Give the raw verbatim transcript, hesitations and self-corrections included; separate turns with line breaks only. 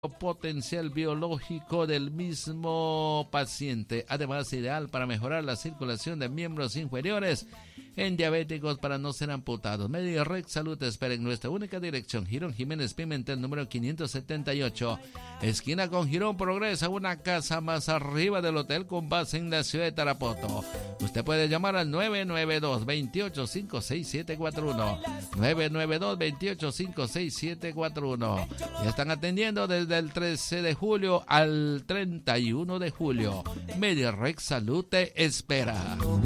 potencial biológico del mismo paciente. Además, ideal para mejorar la circulación de miembros inferiores en diabéticos para no ser amputados. MediRex Salud te espera en nuestra única dirección, Girón Jiménez Pimentel, número quinientos setenta y ocho, esquina con Girón Progresa, una casa más arriba del hotel con base en la ciudad de Tarapoto. Usted puede llamar al nueve nueve dos, dos ocho cinco, seis siete cuatro uno, nueve nueve dos, dos ocho cinco, seis siete cuatro uno. Ya están atendiendo desde del trece de julio al treinta y uno de julio. MediRex Salud te espera.